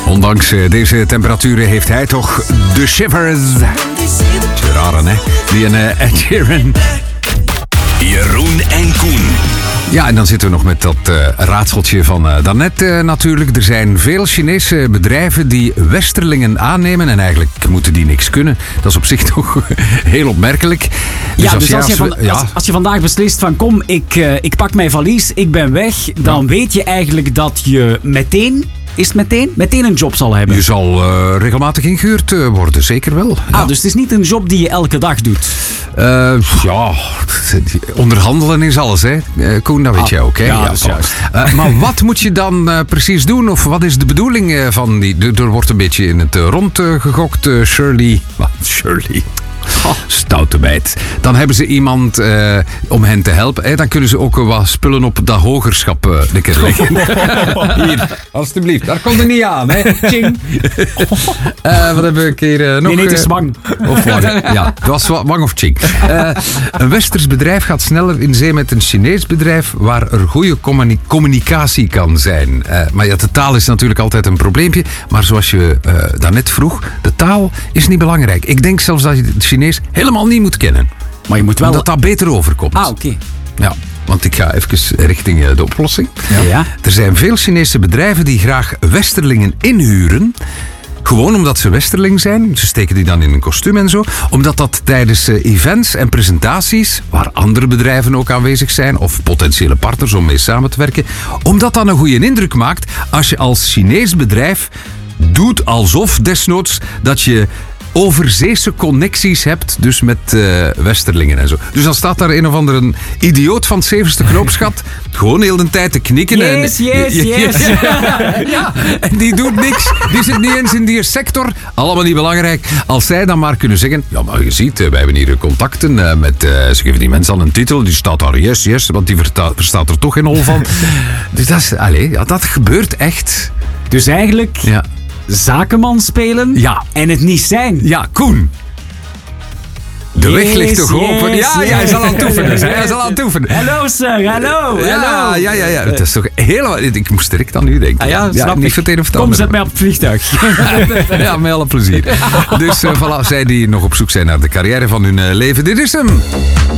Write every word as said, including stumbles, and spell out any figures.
Ondanks deze temperaturen heeft hij toch de shivers. Raren, hè? Die een uh, Ed Sheeran. Jeroen en Koen. Ja, en dan zitten we nog met dat uh, raadseltje van uh, daarnet uh, natuurlijk. Er zijn veel Chinese bedrijven die westerlingen aannemen en eigenlijk moeten die niks kunnen. Dat is op zich toch heel opmerkelijk. Dus ja, als dus als je, van, ja. als, als je vandaag beslist van kom, ik, uh, ik pak mijn valies, ik ben weg, dan ja. weet je eigenlijk dat je meteen... Is het meteen? Meteen een job zal hebben. Je zal uh, regelmatig ingehuurd uh, worden, zeker wel. Ah, ja. Dus het is niet een job die je elke dag doet? Uh, ja, onderhandelen is alles, hè. Uh, Koen, dat weet ah, jij ook, hè. Ja, ja, dat is juist. Uh, maar wat moet je dan uh, precies doen? Of wat is de bedoeling uh, van die... Er wordt een beetje in het uh, rond uh, gegokt, uh, Shirley. Wat? Shirley... Oh, stoute meid. Dan hebben ze iemand uh, om hen te helpen. Hè. Dan kunnen ze ook wat spullen op dat hogerschap uh, een keer leggen. Hier, alstublieft. Daar komt er niet aan. Hè. Ching. Uh, wat hebben we een keer uh, nog... Nee, nee, het is wang. Uh, of wang. Ja, het was wang of ching. Uh, een westers bedrijf gaat sneller in zee met een Chinees bedrijf waar er goede communi- communicatie kan zijn. Uh, maar ja, de taal is natuurlijk altijd een probleempje. Maar zoals je uh, daarnet vroeg, de taal is niet belangrijk. Ik denk zelfs dat je het Chinees helemaal niet moet kennen. Maar je moet wel... Dat dat beter overkomt. Ah, oké. Okay. Ja, want ik ga even richting de oplossing. Ja. Ja. Er zijn veel Chinese bedrijven die graag westerlingen inhuren. Gewoon omdat ze westerling zijn. Ze steken die dan in een kostuum en zo. Omdat dat tijdens uh, events en presentaties, waar andere bedrijven ook aanwezig zijn, of potentiële partners om mee samen te werken, omdat dat een goede indruk maakt als je als Chinees bedrijf doet alsof desnoods dat je overzeese connecties hebt, dus met uh, westerlingen en zo. Dus dan staat daar een of andere idioot van het zevenste knoopsgat gewoon heel de tijd te knikken. Yes, en, yes, yes. Ja, ja, en die doet niks. Die zit niet eens in die sector. Allemaal niet belangrijk. Als zij dan maar kunnen zeggen, ja, maar je ziet, wij hebben hier contacten uh, met, uh, ze geven die mensen al een titel, die staat daar yes, yes, want die verta- verstaat er toch geen hol van. Dus dat is, allez, ja, dat gebeurt echt. Dus eigenlijk... Ja. Zakenman spelen ja. en het niet zijn. Ja, Koen. De yes, weg ligt toch yes, open? Ja, yes. ja, hij zal aan het oefenen. Hij zal aan het oefenen. Hallo sir, hallo. Ja, ja, ja, ja. Het is toch helemaal... Ik moest direct aan u denken. Ah, ja, ja, niet voor het een of het Kom, ander. zet mij op het vliegtuig. Ja, met alle plezier. Dus uh, voilà, zij die nog op zoek zijn naar de carrière van hun uh, leven, dit is hem.